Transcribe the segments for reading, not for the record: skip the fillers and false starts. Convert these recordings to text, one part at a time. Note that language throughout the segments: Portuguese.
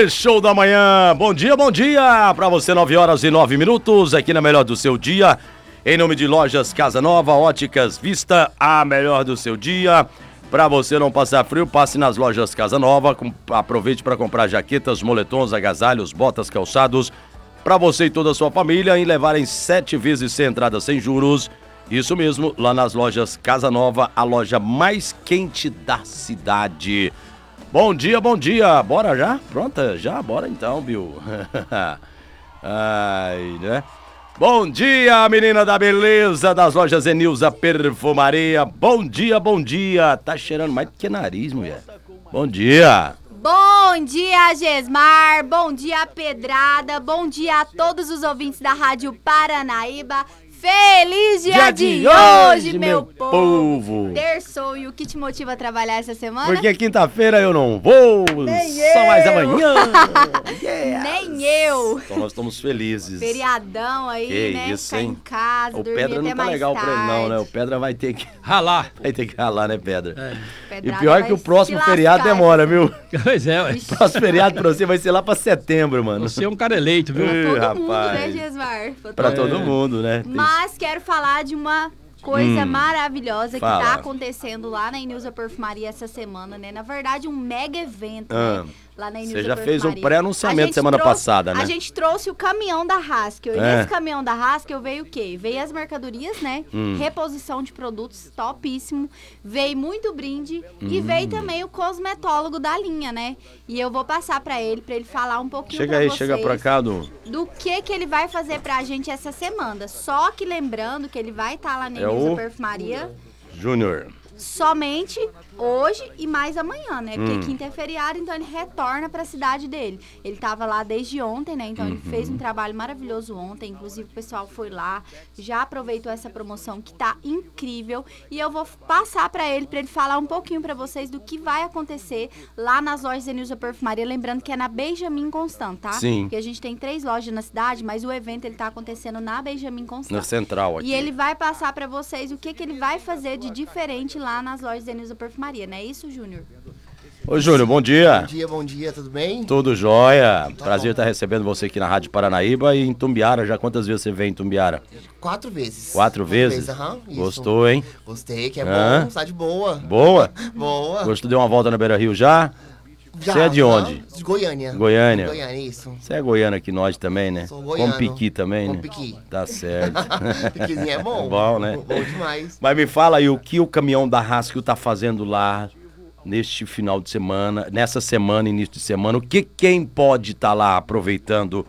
Aê, show da manhã! Bom dia pra você, 9h09, aqui na melhor do seu dia. Em nome de Lojas Casa Nova, Óticas Vista, a melhor do seu dia. Pra você não passar frio, passe nas Lojas Casa Nova. Aproveite para comprar jaquetas, moletons, agasalhos, botas, calçados. Pra você e toda a sua família e levarem 7 vezes sem entrada, sem juros. Isso mesmo, lá nas Lojas Casa Nova, a loja mais quente da cidade. Bom dia. Bora já? Pronta? Já? Bora então, Bill. Ai, né? Bom dia, menina da beleza das Lojas Zenilza Perfumaria. Bom dia. Tá cheirando mais do que nariz, mulher. Bom dia. Bom dia, Gesmar. Bom dia, Pedrada. Bom dia a todos os ouvintes da Rádio Paranaíba. Feliz dia de hoje, meu povo! Terçou, e o que te motiva a trabalhar essa semana? Porque quinta-feira eu não vou, só mais amanhã. Yeah. Nem eu. Então nós estamos felizes. Feriadão aí, que né? Isso, ficar hein? em casa, o dormir Pedra até não tá mais legal tarde. pra ele não, né? O Pedra vai ter que ralar. Né, Pedra? Pedrada e pior que o próximo feriado demora, viu? Pois é, ué. O próximo feriado pra você vai ser lá pra setembro, mano. Você é um cara eleito, viu? Pra todo mundo, né, Gesmar? Pra todo mundo, né? Mas quero falar de uma coisa maravilhosa que tá acontecendo lá na Inilza Perfumaria essa semana, né? Na verdade, um mega evento, né? Lá na Inilza Você já Perfumaria. fez um pré-anunciamento semana passada, né? A gente trouxe o caminhão da Haskell. E nesse caminhão da Haskell veio o quê? Veio as mercadorias, né? Reposição de produtos topíssimo. Veio muito brinde e veio também o cosmetólogo da linha, né? E eu vou passar pra ele falar um pouquinho pra vocês. Chega pra cá, do que ele vai fazer pra gente essa semana. Só que lembrando que ele vai estar lá na Inilza Perfumaria Júnior. Somente hoje e mais amanhã, né? Porque quinta é feriado, então ele retorna pra cidade dele. Ele tava lá desde ontem, né? Então ele fez um trabalho maravilhoso ontem. Inclusive o pessoal foi lá, já aproveitou essa promoção que tá incrível. E eu vou passar pra ele falar um pouquinho pra vocês do que vai acontecer lá nas Lojas Zenilza Perfumaria. Lembrando que é na Benjamin Constant, tá? Sim. Porque a gente tem 3 lojas na cidade, mas o evento ele tá acontecendo na Benjamin Constant. Na central aqui. E ele vai passar pra vocês o que ele vai fazer de diferente lá nas Lojas Zenilza Perfumaria, não é isso, Júnior? Oi, Júnior, bom dia. Bom dia, tudo bem? Tudo jóia. Prazer estar recebendo você aqui na Rádio Paranaíba e em Tumbiara. Já quantas vezes você vem em Tumbiara? 4 vezes. 4 vezes? Gostou, hein? Gostei, que é bom, cidade boa. Boa? Boa. Gostou de uma volta na Beira Rio já? Você é de onde? De Goiânia. Goiânia, isso. Você é goiano que nós também, né? Sou goiano. Com piqui também, né? Com piqui. Tá certo. Piquizinho é bom. Bom, né? Bom demais. Mas me fala aí, o que o caminhão da Haskell tá fazendo lá neste final de semana, nessa semana, início de semana? O que quem pode estar lá aproveitando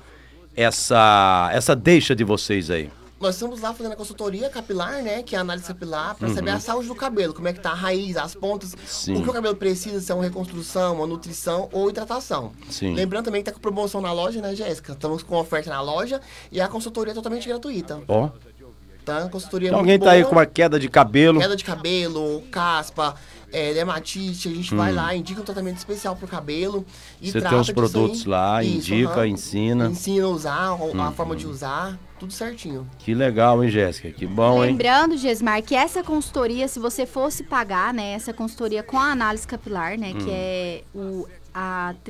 essa deixa de vocês aí? Nós estamos lá fazendo a consultoria capilar, né? Que é a análise capilar, para saber a saúde do cabelo, como é que tá a raiz, as pontas, Sim. o que o cabelo precisa, se é uma reconstrução, uma nutrição ou hidratação. Sim. Lembrando também que tá com promoção na loja, né, Jéssica? Estamos com oferta na loja e a consultoria é totalmente gratuita. Ó. Tá? A consultoria Então, é alguém muito tá aí boa. com uma queda de cabelo. Queda de cabelo, caspa, dermatite, a gente vai lá, indica um tratamento especial pro cabelo e Você trata tem os disso produtos aí. lá, Isso, indica, ensina. Ensina a usar, a forma de usar, tudo certinho. Que legal, hein, Jéssica? Que bom, hein? Lembrando, Gesmar, que essa consultoria, se você fosse pagar, né, essa consultoria com a análise capilar, né, que é a